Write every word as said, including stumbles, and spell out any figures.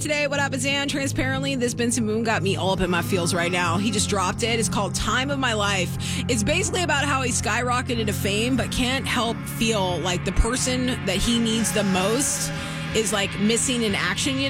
Today, what happens, and transparently, this Benson Boone got me all up in my feels right now. He just dropped it. It's called Time of My Life. It's basically about how he skyrocketed to fame, but can't help feel like the person that he needs the most is like missing in action, you know?